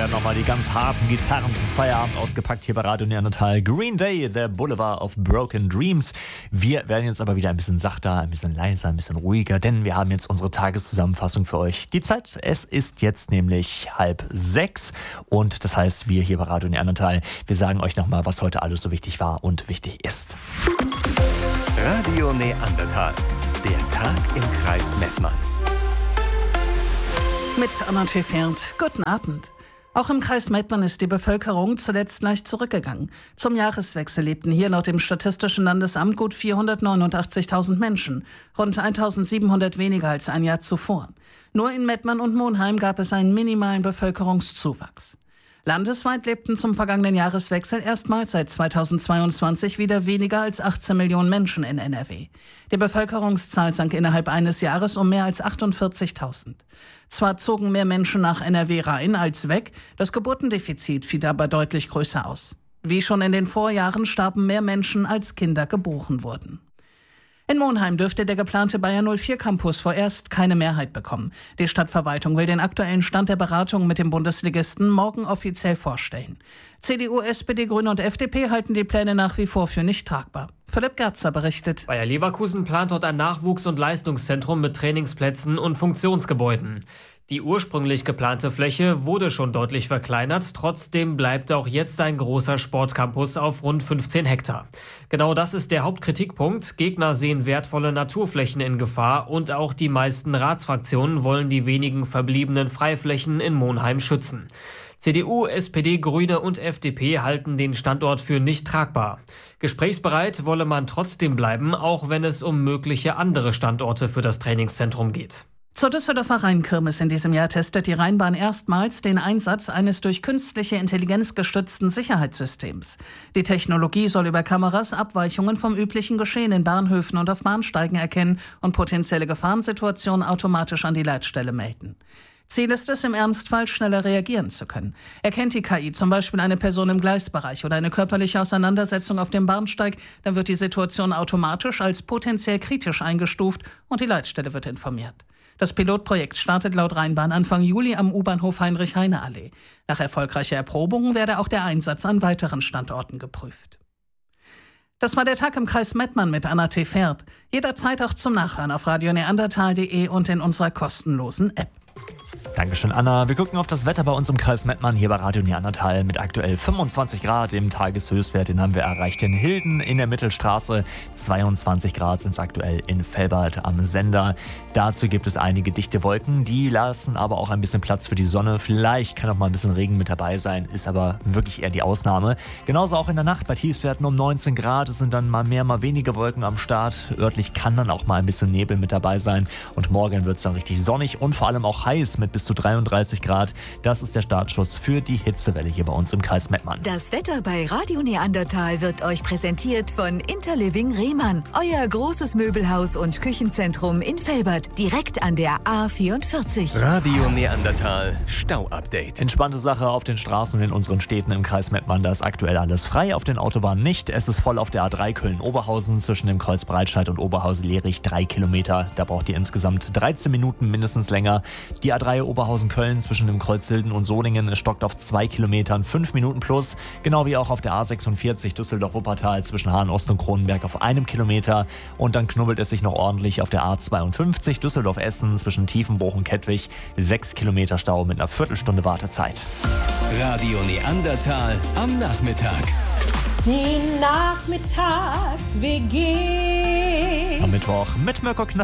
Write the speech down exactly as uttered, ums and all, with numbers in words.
werden nochmal die ganz harten Gitarren zum Feierabend ausgepackt hier bei Radio Neandertal. Green Day, The Boulevard of Broken Dreams. Wir werden jetzt aber wieder ein bisschen sachter, ein bisschen leiser, ein bisschen ruhiger, denn wir haben jetzt unsere Tageszusammenfassung für euch. Die Zeit, es ist jetzt nämlich halb sechs und das heißt, wir hier bei Radio Neandertal, wir sagen euch nochmal, was heute alles so wichtig war und wichtig ist. Radio Neandertal, der Tag im Kreis Mettmann. Mit Anna Tefert. Guten Abend. Auch im Kreis Mettmann ist die Bevölkerung zuletzt leicht zurückgegangen. Zum Jahreswechsel lebten hier laut dem Statistischen Landesamt gut vierhundertneunundachtzigtausend Menschen, rund eintausendsiebenhundert weniger als ein Jahr zuvor. Nur in Mettmann und Monheim gab es einen minimalen Bevölkerungszuwachs. Landesweit lebten zum vergangenen Jahreswechsel erstmals seit zweitausendzweiundzwanzig wieder weniger als achtzehn Millionen Menschen in N R W. Die Bevölkerungszahl sank innerhalb eines Jahres um mehr als achtundvierzigtausend. Zwar zogen mehr Menschen nach N R W rein als weg, das Geburtendefizit fiel aber deutlich größer aus. Wie schon in den Vorjahren starben mehr Menschen, als Kinder geboren wurden. In Monheim dürfte der geplante Bayer null vier Campus vorerst keine Mehrheit bekommen. Die Stadtverwaltung will den aktuellen Stand der Beratungen mit dem Bundesligisten morgen offiziell vorstellen. C D U, S P D, Grüne und F D P halten die Pläne nach wie vor für nicht tragbar. Philipp Gerzer berichtet. Bayer Leverkusen plant dort ein Nachwuchs- und Leistungszentrum mit Trainingsplätzen und Funktionsgebäuden. Die ursprünglich geplante Fläche wurde schon deutlich verkleinert, trotzdem bleibt auch jetzt ein großer Sportcampus auf rund fünfzehn Hektar. Genau das ist der Hauptkritikpunkt. Gegner sehen wertvolle Naturflächen in Gefahr und auch die meisten Ratsfraktionen wollen die wenigen verbliebenen Freiflächen in Monheim schützen. C D U, S P D, Grüne und F D P halten den Standort für nicht tragbar. Gesprächsbereit wolle man trotzdem bleiben, auch wenn es um mögliche andere Standorte für das Trainingszentrum geht. Zur Düsseldorfer Rheinkirmes in diesem Jahr testet die Rheinbahn erstmals den Einsatz eines durch künstliche Intelligenz gestützten Sicherheitssystems. Die Technologie soll über Kameras Abweichungen vom üblichen Geschehen in Bahnhöfen und auf Bahnsteigen erkennen und potenzielle Gefahrensituationen automatisch an die Leitstelle melden. Ziel ist es, im Ernstfall schneller reagieren zu können. Erkennt die K I zum Beispiel eine Person im Gleisbereich oder eine körperliche Auseinandersetzung auf dem Bahnsteig, dann wird die Situation automatisch als potenziell kritisch eingestuft und die Leitstelle wird informiert. Das Pilotprojekt startet laut Rheinbahn Anfang Juli am U-Bahnhof Heinrich-Heine-Allee. Nach erfolgreicher Erprobung werde auch der Einsatz an weiteren Standorten geprüft. Das war der Tag im Kreis Mettmann mit Anna Tefert. Jederzeit auch zum Nachhören auf radio neandertal punkt de und in unserer kostenlosen App. Dankeschön, Anna. Wir gucken auf das Wetter bei uns im Kreis Mettmann hier bei Radio Neandertal mit aktuell fünfundzwanzig Grad. Im Tageshöchstwert, den haben wir erreicht in Hilden in der Mittelstraße. zweiundzwanzig Grad sind es aktuell in Velbert am Sender. Dazu gibt es einige dichte Wolken, die lassen aber auch ein bisschen Platz für die Sonne. Vielleicht kann auch mal ein bisschen Regen mit dabei sein, ist aber wirklich eher die Ausnahme. Genauso auch in der Nacht bei Tiefstwerten um neunzehn Grad. Es sind dann mal mehr, mal weniger Wolken am Start. Örtlich kann dann auch mal ein bisschen Nebel mit dabei sein. Und morgen wird es dann richtig sonnig und vor allem auch heiß mit bis zu dreiunddreißig Grad. Das ist der Startschuss für die Hitzewelle hier bei uns im Kreis Mettmann. Das Wetter bei Radio Neandertal wird euch präsentiert von Interliving Rehmann. Euer großes Möbelhaus und Küchenzentrum in Velbert, direkt an der A vierundvierzig. Radio Neandertal Stau-Update. Entspannte Sache auf den Straßen in unseren Städten im Kreis Mettmann. Da ist aktuell alles frei, auf den Autobahnen nicht. Es ist voll auf der A drei Köln-Oberhausen zwischen dem Kreuz Breitscheid und Oberhausen-Lehrich. Drei Kilometer. Da braucht ihr insgesamt dreizehn Minuten mindestens länger. Die A drei Oberhausen-Köln zwischen dem Kreuz Hilden und Solingen stockt auf zwei Kilometern, fünf Minuten plus. Genau wie auch auf der A sechsundvierzig Düsseldorf-Wuppertal zwischen Hahn-Ost und Kronenberg auf einem Kilometer. Und dann knubbelt es sich noch ordentlich auf der A zweiundfünfzig Düsseldorf-Essen zwischen Tiefenbruch und Kettwig. Sechs Kilometer Stau mit einer Viertelstunde Wartezeit. Radio Neandertal am Nachmittag. Die Nachmittags-W G. Am Mittwoch mit Mirko Knapp.